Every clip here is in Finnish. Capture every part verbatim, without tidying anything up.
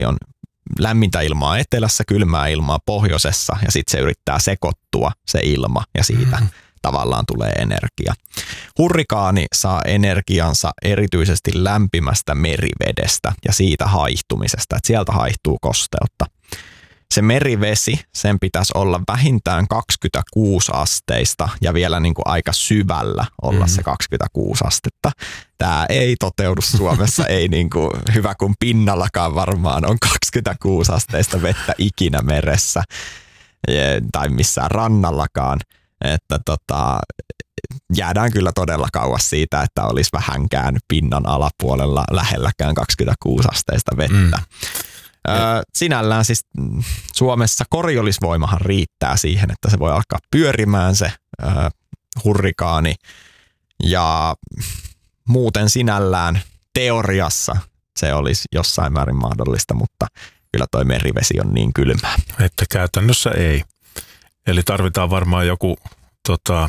on lämmintä ilmaa etelässä, kylmää ilmaa pohjoisessa ja sitten se yrittää sekoittua se ilma ja siitä mm-hmm. tavallaan tulee energia. Hurrikaani saa energiansa erityisesti lämpimästä merivedestä ja siitä haihtumisesta, että sieltä haihtuu kosteutta. Se merivesi, sen pitäisi olla vähintään kaksikymmentäkuusi asteista ja vielä niin kuin aika syvällä olla mm-hmm. se kaksikymmentäkuusi astetta. Tämä ei toteudu Suomessa, ei niin kuin hyvä kuin pinnallakaan varmaan on kaksikymmentäkuusi asteista vettä ikinä meressä tai missään rannallakaan. Että tota, jäädään kyllä todella kauas siitä, että olisi vähänkään pinnan alapuolella lähelläkään kaksikymmentäkuusi asteista vettä. Mm. Öö, sinällään siis Suomessa korjollisvoimahan riittää siihen, että se voi alkaa pyörimään se öö, hurrikaani ja muuten sinällään teoriassa se olisi jossain määrin mahdollista, mutta kyllä toi merivesi on niin kylmää. Että käytännössä ei. Eli tarvitaan varmaan joku, tota,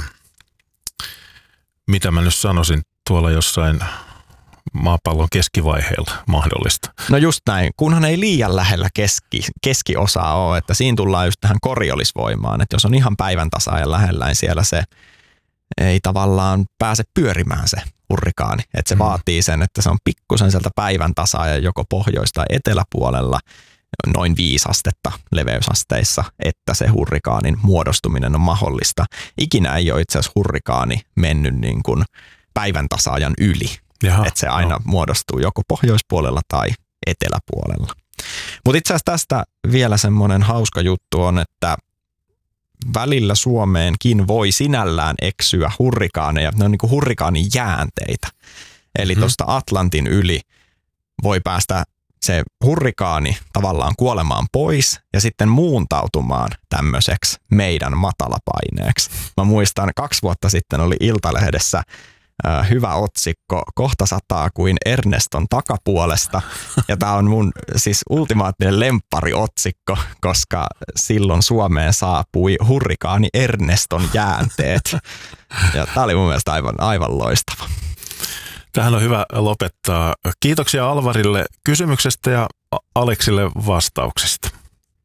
mitä mä nyt sanoisin, tuolla jossain maapallon keskivaiheella mahdollista. No just näin, kunhan ei liian lähellä keski, keskiosaa ole, että siinä tullaan just tähän korjollisvoimaan, että jos on ihan päivän tasaajan lähellä, niin siellä se ei tavallaan pääse pyörimään se hurrikaani. Että se mm. vaatii sen, että se on pikkusen sieltä päivän tasaajan joko pohjois- tai eteläpuolella noin viisi astetta leveysasteissa, että se hurrikaanin muodostuminen on mahdollista. Ikinä ei ole itse asiassa hurrikaani mennyt niin kuin päivän tasaajan yli. Jaha, että se aina no. muodostuu joko pohjoispuolella tai eteläpuolella. Mutta itse asiassa tästä vielä semmoinen hauska juttu on, että välillä Suomeenkin voi sinällään eksyä hurrikaaneja. Ne on niin kuin hurrikaanin jäänteitä. Eli mm-hmm. tuosta Atlantin yli voi päästä se hurrikaani tavallaan kuolemaan pois ja sitten muuntautumaan tämmöiseksi meidän matalapaineeksi. Mä muistan, kaksi vuotta sitten oli Iltalehdessä äh, hyvä otsikko, kohta sataa kuin Erneston takapuolesta. Ja tää on mun siis ultimaattinen lemppariotsikko, koska silloin Suomeen saapui hurrikaani Erneston jäänteet. Ja tää oli mun mielestä aivan, aivan loistava. Tähän on hyvä lopettaa. Kiitoksia Alvarille kysymyksestä ja Aleksille vastauksesta.